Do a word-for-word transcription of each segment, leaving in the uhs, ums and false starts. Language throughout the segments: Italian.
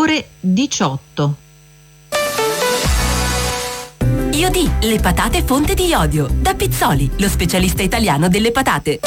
ore diciotto. Iodi, le patate fonte di iodio. Da Pizzoli, lo specialista italiano delle patate.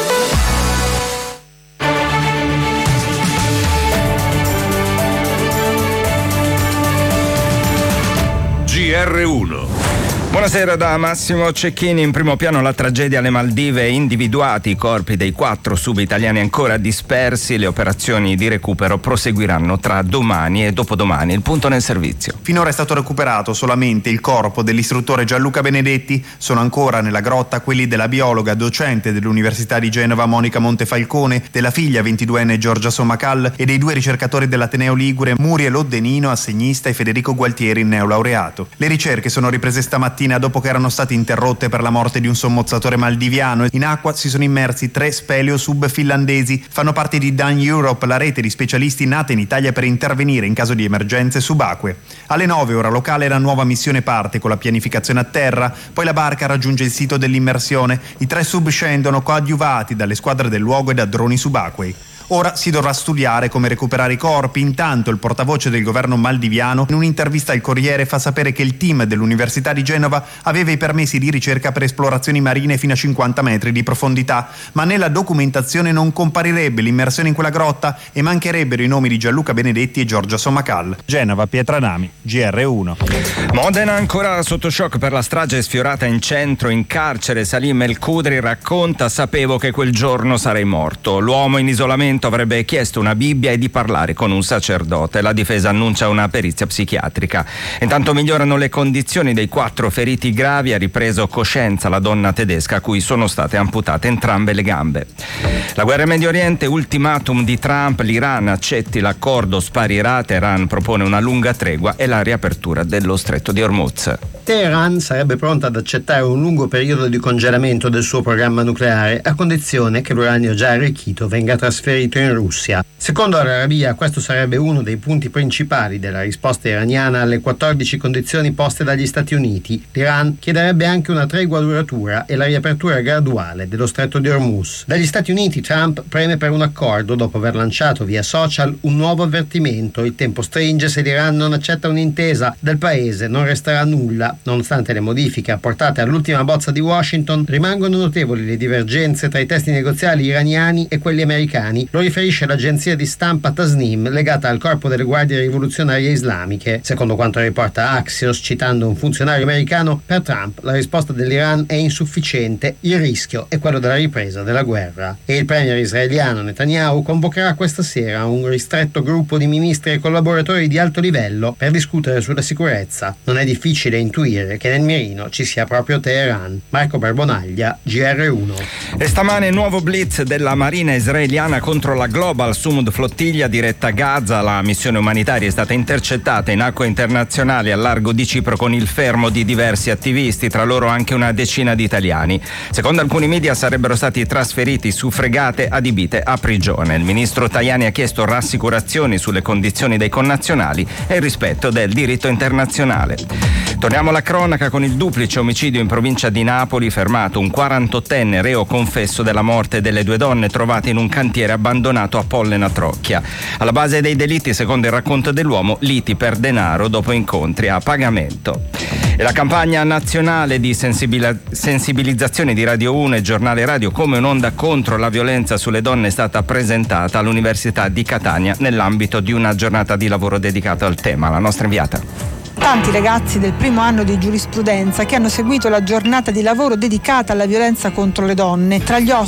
G R uno. Buonasera da Massimo Cecchini. In primo piano la tragedia alle Maldive, individuati i corpi dei quattro sub-italiani ancora dispersi. Le operazioni di recupero proseguiranno tra domani e dopodomani. Il punto nel servizio. Finora è stato recuperato solamente il corpo dell'istruttore Gianluca Benedetti. Sono ancora nella grotta quelli della biologa docente dell'Università di Genova Monica Montefalcone, della figlia ventiduenne Giorgia Sommacal e dei due ricercatori dell'Ateneo Ligure Muriel Oddenino, assegnista, e Federico Gualtieri, neolaureato. Le ricerche sono riprese stamattina dopo che erano state interrotte per la morte di un sommozzatore maldiviano. In acqua si sono immersi tre speleo-sub finlandesi. Fanno parte di Dan Europe, la rete di specialisti nata in Italia per intervenire in caso di emergenze subacquee. Alle nove ora locale la nuova missione parte con la pianificazione a terra, poi la barca raggiunge il sito dell'immersione. I tre sub scendono coadiuvati dalle squadre del luogo e da droni subacquei. Ora si dovrà studiare come recuperare i corpi. Intanto il portavoce del governo maldiviano in un'intervista al Corriere fa sapere che il team dell'Università di Genova aveva i permessi di ricerca per esplorazioni marine fino a cinquanta metri di profondità, ma nella documentazione non comparirebbe l'immersione in quella grotta e mancherebbero i nomi di Gianluca Benedetti e Giorgia Sommacal. Genova, Pietranami, G R uno. Modena ancora sotto shock per la strage sfiorata in centro. In carcere Salim El Khudri racconta: sapevo che quel giorno sarei morto. L'uomo in isolamento avrebbe chiesto una Bibbia e di parlare con un sacerdote. La difesa annuncia una perizia psichiatrica. Intanto migliorano le condizioni dei quattro feriti gravi. Ha ripreso coscienza la donna tedesca a cui sono state amputate entrambe le gambe. La guerra in Medio Oriente, ultimatum di Trump: l'Iran accetti l'accordo, sparirà. Teheran propone una lunga tregua e la riapertura dello stretto di Hormuz. Teheran sarebbe pronta ad accettare un lungo periodo di congelamento del suo programma nucleare a condizione che l'uranio già arricchito venga trasferito in Russia. Secondo Al-Arabiya, questo sarebbe uno dei punti principali della risposta iraniana alle quattordici condizioni poste dagli Stati Uniti. L'Iran chiederebbe anche una tregua duratura e la riapertura graduale dello stretto di Hormuz. Dagli Stati Uniti Trump preme per un accordo dopo aver lanciato via social un nuovo avvertimento: il tempo stringe, se l'Iran non accetta un'intesa del paese non resterà nulla. Nonostante le modifiche apportate all'ultima bozza di Washington, rimangono notevoli le divergenze tra i testi negoziali iraniani e quelli americani. Lo riferisce l'agenzia di stampa Tasnim legata al corpo delle guardie rivoluzionarie islamiche. Secondo quanto riporta Axios, citando un funzionario americano, per Trump la risposta dell'Iran è insufficiente, il rischio è quello della ripresa della guerra. E il premier israeliano Netanyahu convocherà questa sera un ristretto gruppo di ministri e collaboratori di alto livello per discutere sulla sicurezza. Non è difficile intuire che nel mirino ci sia proprio Teheran. Marco Barbonaglia, G R uno. E stamane nuovo blitz della marina israeliana contro la Global Sumud flottiglia diretta a Gaza. La missione umanitaria è stata intercettata in acque internazionali al largo di Cipro con il fermo di diversi attivisti, tra loro anche una decina di italiani. Secondo alcuni media sarebbero stati trasferiti su fregate adibite a prigione. Il ministro Tajani ha chiesto rassicurazioni sulle condizioni dei connazionali e il rispetto del diritto internazionale. Torniamo alla cronaca con il duplice omicidio in provincia di Napoli. Fermato un quarantottenne reo confesso della morte delle due donne trovate in un cantiere abbandonato a Pollena Trocchia. Alla base dei delitti, secondo il racconto dell'uomo, liti per denaro dopo incontri a pagamento. E la campagna nazionale di sensibil- sensibilizzazione di Radio uno e Giornale Radio come un'onda contro la violenza sulle donne è stata presentata all'Università di Catania nell'ambito di una giornata di lavoro dedicata al tema. La nostra inviata. Tanti ragazzi del primo anno di giurisprudenza che hanno seguito la giornata di lavoro dedicata alla violenza contro le donne. Tra gli ospiti